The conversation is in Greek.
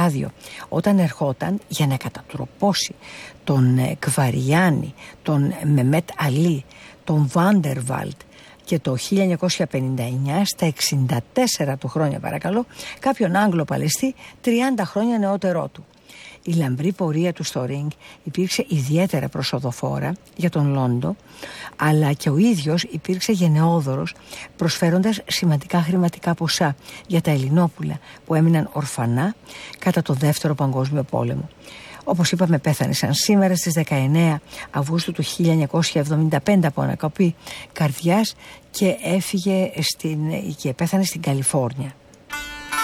ράδιο όταν ερχόταν για να κατατροπώσει τον Κβαριάνι, τον Μεμέτ Αλή, τον Βάντερβαλτ και το 1959, στα 64 του χρόνια παρακαλώ, κάποιον Άγγλο Παλαιστή 30 χρόνια νεότερό του. Η λαμπρή πορεία του στο ring υπήρξε ιδιαίτερα προσοδοφόρα για τον Λόντο, αλλά και ο ίδιος υπήρξε γενναιόδωρος, προσφέροντας σημαντικά χρηματικά ποσά για τα Ελληνόπουλα που έμειναν ορφανά κατά το Δεύτερο Παγκόσμιο Πόλεμο. Όπως είπαμε, πέθανε σαν σήμερα στις 19 Αυγούστου του 1975 από ανακοπή καρδιάς και πέθανε στην Καλιφόρνια.